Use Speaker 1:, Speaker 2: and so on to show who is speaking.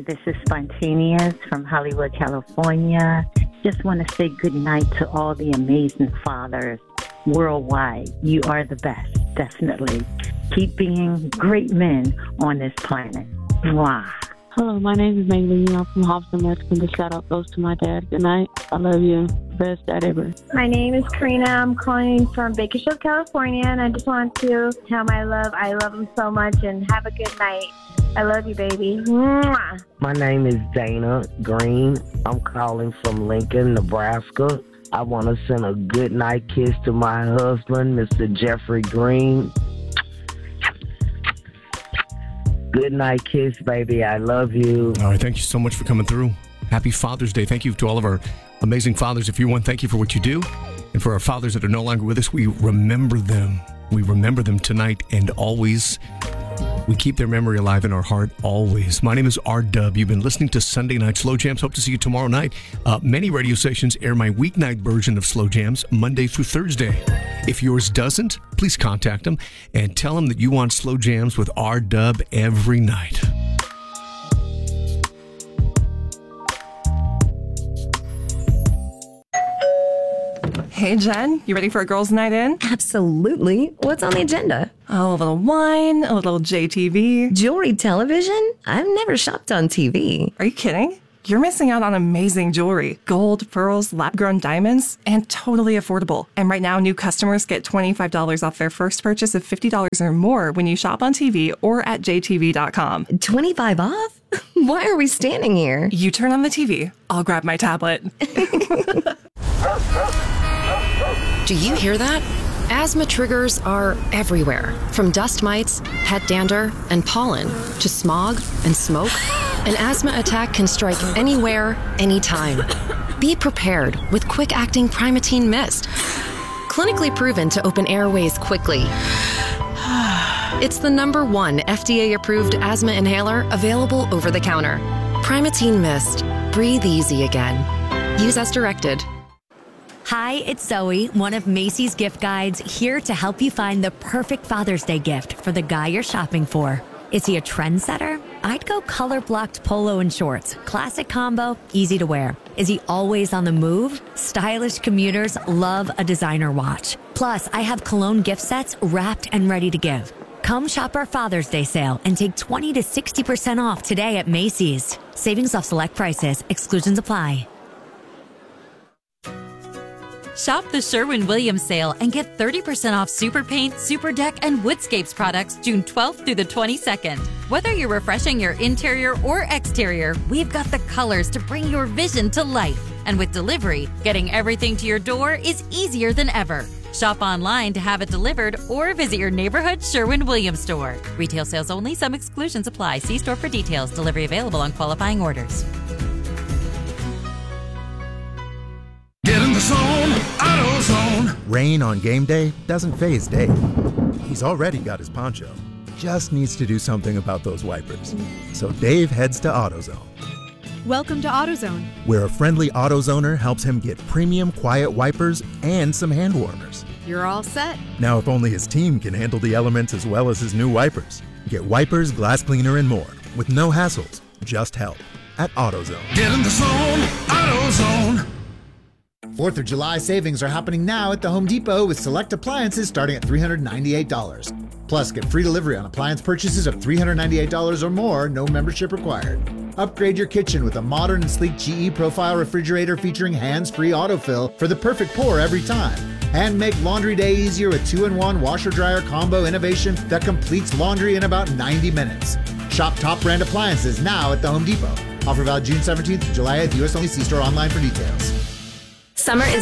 Speaker 1: this is Spontaneous from Hollywood, California. Just want to say good night to all the amazing fathers worldwide. You are the best, definitely. Keep being great men on this planet. Mwah.
Speaker 2: Hello, my name is Maylene. I'm from Hobson, Mexico. The shout out goes to my dad. Good night. I love you. Best dad ever.
Speaker 3: My name is Karina. I'm calling from Bakersfield, California, and I just want to tell him I love him so much, and have a good night. I love you, baby. Mwah.
Speaker 4: My name is Dana Green. I'm calling from Lincoln, Nebraska. I want to send a good night kiss to my husband, Mr. Jeffrey Green. Good night kiss, baby. I love you.
Speaker 5: All right, thank you so much for coming through. Happy Father's Day. Thank you to all of our amazing fathers. If you're one, thank you for what you do. And for our fathers that are no longer with us, we remember them. We remember them tonight and always. We keep their memory alive in our heart always. My name is R-Dub. You've been listening to Sunday Night Slow Jams. Hope to see you tomorrow night. Many radio stations air my weeknight version of Slow Jams Monday through Thursday. If yours doesn't, please contact them and tell them that you want Slow Jams with R-Dub every night.
Speaker 6: Hey, Jen, you ready for a girls' night in?
Speaker 7: Absolutely. What's on the agenda?
Speaker 6: Oh, a little wine, a little JTV.
Speaker 7: Jewelry television? I've never shopped on TV.
Speaker 6: Are you kidding? You're missing out on amazing jewelry. Gold, pearls, lab-grown diamonds, and totally affordable. And right now, new customers get $25 off their first purchase of $50 or more when you shop on TV or at jtv.com.
Speaker 7: 25 off? Why are we standing here?
Speaker 6: You turn on the TV. I'll grab my tablet.
Speaker 8: Do you hear that? Asthma triggers are everywhere, from dust mites, pet dander, and pollen, to smog and smoke. An asthma attack can strike anywhere, anytime. Be prepared with quick-acting Primatene Mist. Clinically proven to open airways quickly. It's the #1 FDA-approved asthma inhaler available over the counter. Primatene Mist. Breathe easy again. Use as directed.
Speaker 9: Hi, it's Zoe, one of Macy's gift guides, here to help you find the perfect Father's Day gift for the guy you're shopping for. Is he a trendsetter? I'd go color-blocked polo and shorts. Classic combo, easy to wear. Is he always on the move? Stylish commuters love a designer watch. Plus, I have cologne gift sets wrapped and ready to give. Come shop our Father's Day sale and take 20 to 60% off today at Macy's. Savings off select prices. Exclusions apply.
Speaker 10: Shop the Sherwin-Williams sale and get 30% off Super Paint, Super Deck, and Woodscapes products June 12th through the 22nd. Whether you're refreshing your interior or exterior, we've got the colors to bring your vision to life. And with delivery, getting everything to your door is easier than ever. Shop online to have it delivered or visit your neighborhood Sherwin-Williams store. Retail sales only. Some exclusions apply. See store for details. Delivery available on qualifying orders.
Speaker 11: Get in the zone, AutoZone.
Speaker 12: Rain on game day doesn't faze Dave. He's already got his poncho. Just needs to do something about those wipers. So Dave heads to AutoZone.
Speaker 13: Welcome to AutoZone,
Speaker 12: where a friendly AutoZoner helps him get premium quiet wipers and some hand warmers.
Speaker 13: You're all set.
Speaker 12: Now, if only his team can handle the elements as well as his new wipers. Get wipers, glass cleaner, and more with no hassles, just help at AutoZone.
Speaker 11: Get in the zone, AutoZone.
Speaker 14: 4th of July savings are happening now at the Home Depot with select appliances starting at $398. Plus, get free delivery on appliance purchases of $398 or more, no membership required. Upgrade your kitchen with a modern and sleek GE Profile refrigerator featuring hands-free autofill for the perfect pour every time. And make laundry day easier with 2-in-1 washer-dryer combo innovation that completes laundry in about 90 minutes. Shop top brand appliances now at the Home Depot. Offer valid June 17th to July 8th, U.S. only. See store online for details.
Speaker 15: Summer is